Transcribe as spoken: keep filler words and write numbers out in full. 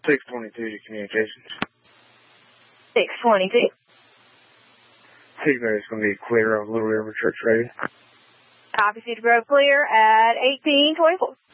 six twenty-two to communications. six twenty-two. Cedar is going to be clear on Little River Church Radio. Copy, Cedar Grove clear at eighteen twenty-four.